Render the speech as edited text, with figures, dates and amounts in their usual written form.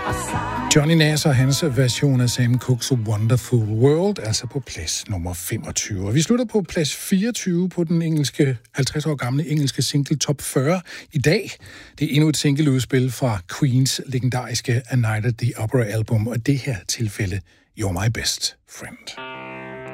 Johnny Nass og hans version af Sam Cooke's Wonderful World, altså på plads nummer 25. Og vi slutter på plads 24 på den 50 år gamle engelske single Top 40 i dag. Det er endnu et singleudspil fra Queens legendariske A Night at the Opera album, og det her tilfælde You're My Best Friend.